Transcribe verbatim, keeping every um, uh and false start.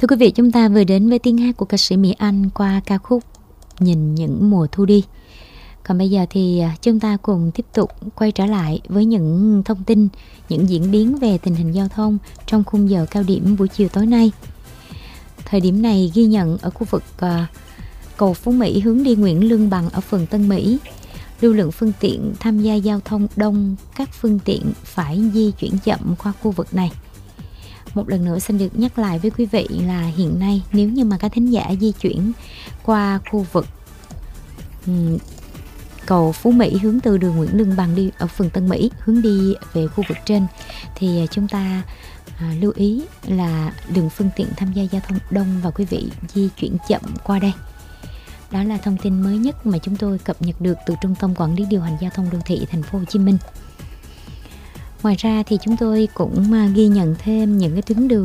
Thưa quý vị, chúng ta vừa đến với tiếng hát của ca sĩ Mỹ Anh qua ca khúc Nhìn Những Mùa Thu Đi. Còn bây giờ thì chúng ta cùng tiếp tục quay trở lại với những thông tin, những diễn biến về tình hình giao thông trong khung giờ cao điểm buổi chiều tối nay. Thời điểm này ghi nhận ở khu vực uh, cầu Phú Mỹ hướng đi Nguyễn Lương Bằng ở phường Tân Mỹ. Lưu lượng phương tiện tham gia giao thông đông, các phương tiện phải di chuyển chậm qua khu vực này. Một lần nữa xin được nhắc lại với quý vị là hiện nay nếu như mà các thính giả di chuyển qua khu vực um, cầu Phú Mỹ hướng từ đường Nguyễn Lương Bằng đi ở phường Tân Mỹ hướng đi về khu vực trên thì chúng ta à, lưu ý là lượng phương tiện tham gia giao thông đông và quý vị di chuyển chậm qua đây. Đó là thông tin mới nhất mà chúng tôi cập nhật được từ Trung tâm Quản lý Điều hành Giao thông Đô thị Thành phố Hồ Chí Minh. Ngoài ra thì chúng tôi cũng ghi nhận thêm những cái tuyến đường